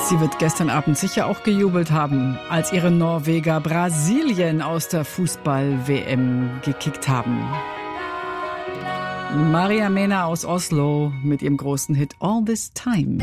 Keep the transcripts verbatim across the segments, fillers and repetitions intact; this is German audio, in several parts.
Sie wird gestern Abend sicher auch gejubelt haben, als ihre Norweger Brasilien aus der Fußball-W M gekickt haben. Maria Mena aus Oslo mit ihrem großen Hit All This Time.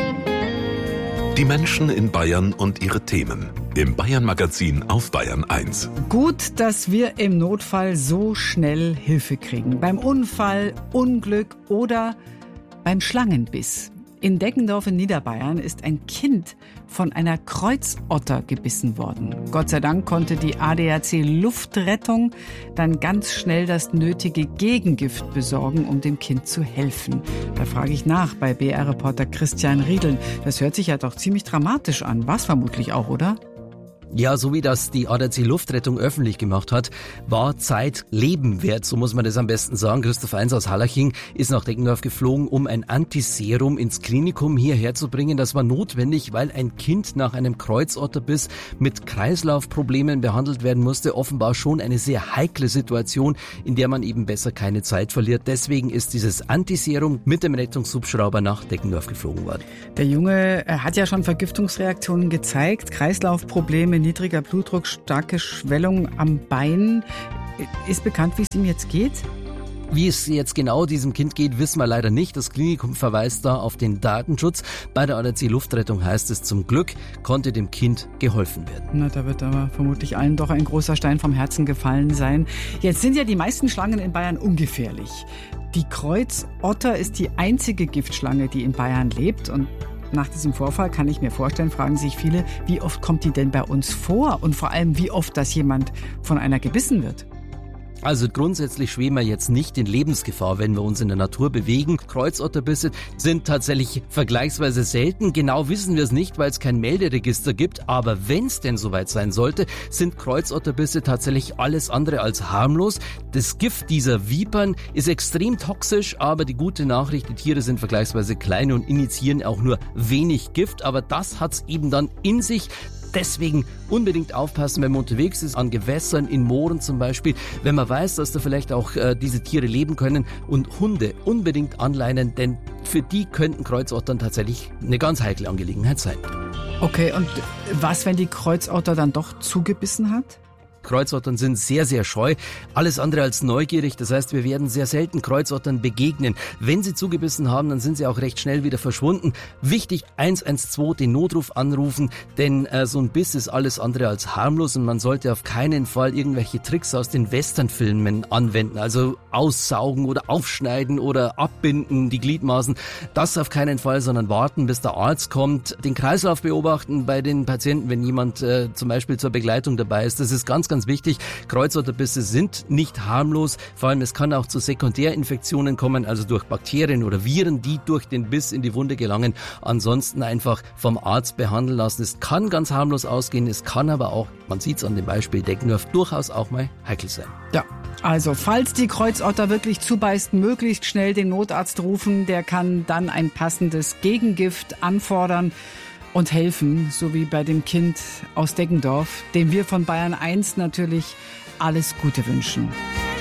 Die Menschen in Bayern und ihre Themen. Im Bayern-Magazin auf Bayern eins. Gut, dass wir im Notfall so schnell Hilfe kriegen. Beim Unfall, Unglück oder beim Schlangenbiss. In Deggendorf in Niederbayern ist ein Kind von einer Kreuzotter gebissen worden. Gott sei Dank konnte die A D A C Luftrettung dann ganz schnell das nötige Gegengift besorgen, um dem Kind zu helfen. Da frage ich nach bei B R-Reporter Christian Riedeln. Das hört sich ja doch ziemlich dramatisch an. War's vermutlich auch, oder? Ja, so wie das die A D A C Luftrettung öffentlich gemacht hat, war Zeit Leben wert, so muss man das am besten sagen. Christoph Eins aus Hallaching ist nach Deggendorf geflogen, um ein Antiserum ins Klinikum hierher zu bringen. Das war notwendig, weil ein Kind nach einem Kreuzotterbiss mit Kreislaufproblemen behandelt werden musste. Offenbar schon eine sehr heikle Situation, in der man eben besser keine Zeit verliert. Deswegen ist dieses Antiserum mit dem Rettungshubschrauber nach Deggendorf geflogen worden. Der Junge hat ja schon Vergiftungsreaktionen gezeigt, Kreislaufprobleme, niedriger Blutdruck, starke Schwellung am Bein. Ist bekannt, wie es ihm jetzt geht? Wie es jetzt genau diesem Kind geht, wissen wir leider nicht. Das Klinikum verweist da auf den Datenschutz. Bei der A D A C Luftrettung heißt es, zum Glück konnte dem Kind geholfen werden. Na, da wird aber vermutlich allen doch ein großer Stein vom Herzen gefallen sein. Jetzt sind ja die meisten Schlangen in Bayern ungefährlich. Die Kreuzotter ist die einzige Giftschlange, die in Bayern lebt, und nach diesem Vorfall kann ich mir vorstellen, fragen sich viele, wie oft kommt die denn bei uns vor? Und vor allem, wie oft, dass jemand von einer gebissen wird? Also grundsätzlich schweben wir jetzt nicht in Lebensgefahr, wenn wir uns in der Natur bewegen. Kreuzotterbisse sind tatsächlich vergleichsweise selten. Genau wissen wir es nicht, weil es kein Melderegister gibt. Aber wenn es denn soweit sein sollte, sind Kreuzotterbisse tatsächlich alles andere als harmlos. Das Gift dieser Vipern ist extrem toxisch, aber die gute Nachricht, die Tiere sind vergleichsweise klein und initiieren auch nur wenig Gift. Aber das hat's eben dann in sich. Deswegen unbedingt aufpassen, wenn man unterwegs ist, an Gewässern, in Mooren zum Beispiel. Wenn man weiß, dass da vielleicht auch äh, diese Tiere leben können, und Hunde unbedingt anleinen, denn für die könnten Kreuzottern tatsächlich eine ganz heikle Angelegenheit sein. Okay, und was, wenn die Kreuzotter dann doch zugebissen hat? Kreuzottern sind sehr, sehr scheu, alles andere als neugierig. Das heißt, wir werden sehr selten Kreuzottern begegnen. Wenn sie zugebissen haben, dann sind sie auch recht schnell wieder verschwunden. Wichtig, eins eins zwei, den Notruf anrufen, denn äh, so ein Biss ist alles andere als harmlos und man sollte auf keinen Fall irgendwelche Tricks aus den Westernfilmen anwenden, also aussaugen oder aufschneiden oder abbinden, die Gliedmaßen. Das auf keinen Fall, sondern warten, bis der Arzt kommt. Den Kreislauf beobachten bei den Patienten, wenn jemand äh, zum Beispiel zur Begleitung dabei ist. Das ist ganz, ganz wichtig. Kreuzotterbisse sind nicht harmlos. Vor allem, es kann auch zu Sekundärinfektionen kommen, also durch Bakterien oder Viren, die durch den Biss in die Wunde gelangen. Ansonsten einfach vom Arzt behandeln lassen. Es kann ganz harmlos ausgehen, es kann aber auch, man sieht es an dem Beispiel Deggendorf, durchaus auch mal heikel sein. Ja, also falls die Kreuzotter wirklich zubeißt, möglichst schnell den Notarzt rufen. Der kann dann ein passendes Gegengift anfordern und helfen, so wie bei dem Kind aus Deggendorf, dem wir von Bayern eins natürlich alles Gute wünschen.